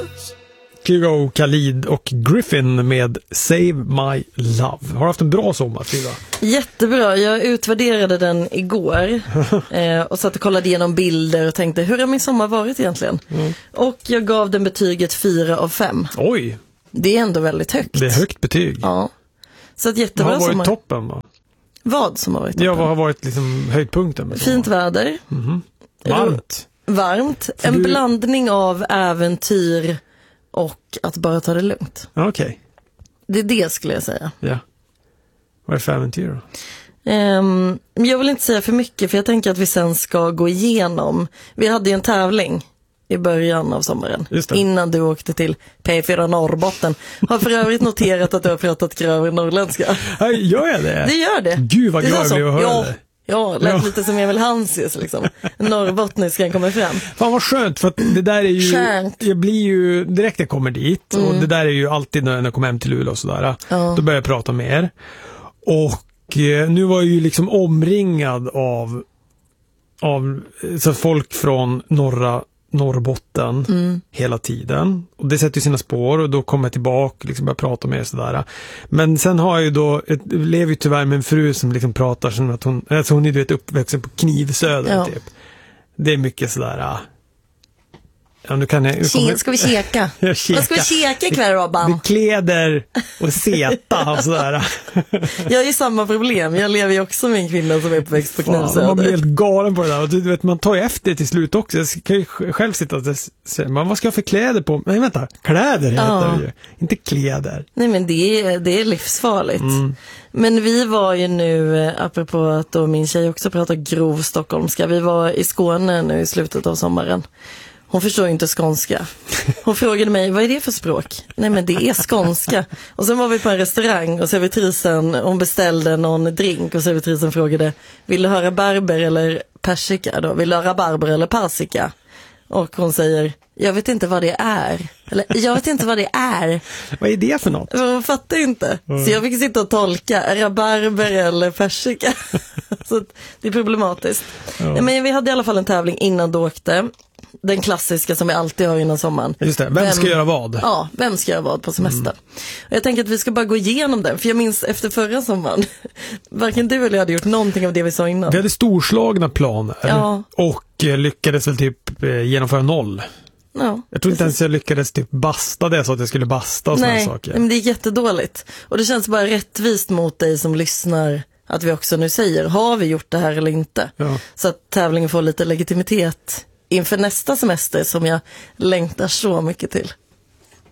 Kygo, Khalid och Griffin med Save My Love. Har du haft en bra sommar, Frida? Jättebra. Jag utvärderade den igår och satt och kollade igenom bilder och tänkte, hur har min sommar varit egentligen? Och jag gav den betyget 4 av 5. Oj! Det är ändå väldigt högt. Det är högt betyg. Ja. Så att jättebra vad har varit sommar. toppen då? Vad som har varit toppen? Ja, vad har varit liksom höjdpunkten med Fint väder. Varmt. Varmt. En blandning av äventyr och att bara ta det lugnt. Okej. Det är det skulle jag säga. Ja. Vad är det för äventyr då? Jag vill inte säga för mycket för jag tänker att vi sen ska gå igenom. Vi hade ju en tävling i början av sommaren. Innan du åkte till P4 Norrbotten. Har för övrigt noterat att du har pratat grövre norrländska. Gör jag det? Det gör det. Gud vad glad jag blev att höra det. Ja, lät lite som Emil Hansius liksom. Norrbottniskan kommer fram. Fan vad skönt, för att det där är ju... Jag blir ju, direkt jag kommer dit, och det där är ju alltid när jag kommer hem till Luleå och sådär. Då börjar jag prata med er. Och nu var jag ju liksom omringad av så folk från Norrbotten hela tiden. Och det sätter ju sina spår, och då kommer jag tillbaka liksom börjar prata med er sådär. Men sen har jag ju då, lever ju tyvärr med en fru som liksom pratar som att hon är du vet uppväxten på Knivsöder typ. Det är mycket sådär. Ja, nu kan jag, ska vi käka? Vad ska vi käka ikväll, Robban? Det kläder och seta och sådär. Jag har ju samma problem. Jag lever ju också med en kvinna som är uppväxt på Knivsöder. Man blir helt galen på det där. Och du vet, man tar ju efter det till slut också. Jag kan ju själv sitta och säga, vad ska jag för kläder på? Nej, vänta, kläder heter det ju. Inte kläder. Nej, men det är livsfarligt. Men vi var ju nu, apropå att då min tjej också pratar grov stockholmska, vi var i Skåne nu i slutet av sommaren. Hon förstår ju inte skånska. Hon frågade mig, vad är det för språk? Nej, men det är skånska. Och sen var vi på en restaurang och servitrisen, hon beställde någon drink och servitrisen frågade, vill du höra barber eller persika då? Vill du höra barber eller persika? Och hon säger, jag vet inte vad det är. Eller, jag vet inte vad det är. Vad är det för något? Hon fattar inte. Så jag fick sitta och tolka, är det barber eller persika? Så det är problematiskt. Ja, men vi hade i alla fall en tävling innan du åkte. Den klassiska som vi alltid har innan sommaren. Just det, vem ska göra vad? Ja, vem ska göra vad på semester? Och jag tänker att vi ska bara gå igenom den. För jag minns efter förra sommaren, varken du eller jag hade gjort någonting av det vi sa innan. Vi hade storslagna planer och lyckades väl typ genomföra 0. Ja, jag tror inte ens jag lyckades typ basta det så att jag skulle basta och sådana saker. Nej, men det är jättedåligt. Och det känns bara rättvist mot dig som lyssnar att vi också nu säger, har vi gjort det här eller inte? Ja. Så att tävlingen får lite legitimitet inför nästa semester som jag längtar så mycket till.